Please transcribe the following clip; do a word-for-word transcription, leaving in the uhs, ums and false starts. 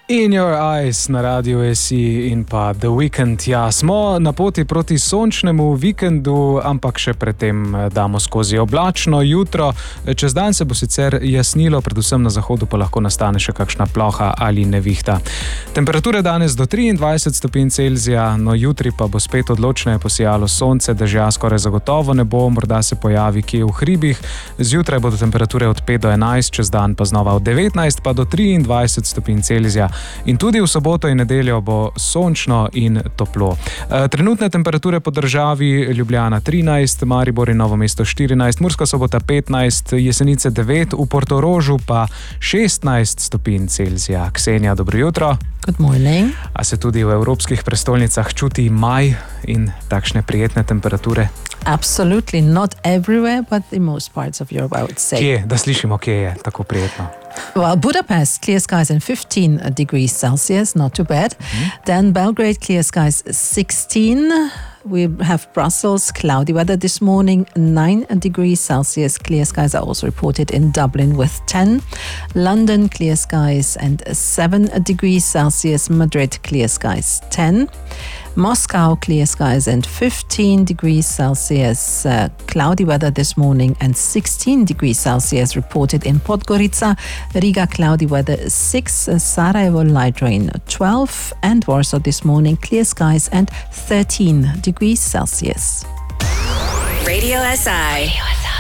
In Your Eyes na Radiu S I in pa The Weekend. Ja, smo na poti proti sončnemu vikendu, ampak še predtem damo skozi oblačno jutro. Čez dan se bo sicer jasnilo, predvsem na zahodu pa lahko nastane še kakšna ploha ali nevihta. Temperature danes do triindvajset stopinj Celzija, no jutri pa bo spet odločneje posijalo sonce, dežja skoraj zagotovo ne bo, morda se pojavi kje v hribih. Zjutraj bodo temperature od pet do enajst, čez dan pa znova od devetnajst pa do triindvajset stopinj Celzija. In tudi v soboto in nedeljo bo sončno in toplo. Trenutne temperature po državi: Ljubljana trinajst, Maribor in Novo mesto štirinajst, Murska Sobota petnajst, Jesenice devet, v Portorožu pa šestnajst stopinj Celzija. Ksenija, dobro jutro. Good morning. A se tudi v evropskih prestolnicah čuti maj in takšne prijetne temperature? Absolutely, not everywhere, but in most parts of Europe, I would say. Kje? Da slišimo, kje je tako prijetno. Well, Budapest, clear skies and fifteen degrees Celsius, not too bad. Mm-hmm. Then Belgrade, clear skies sixteen. We have Brussels, cloudy weather this morning, nine degrees Celsius. Clear skies are also reported in Dublin with ten. London, clear skies and seven degrees Celsius. Madrid, clear skies ten. Moscow, clear skies and fifteen degrees Celsius. Uh, cloudy weather this morning and sixteen degrees Celsius reported in Podgorica. Riga, cloudy weather six. Uh, Sarajevo, light rain twelve. And Warsaw this morning, clear skies and thirteen degrees Celsius. Radio S I.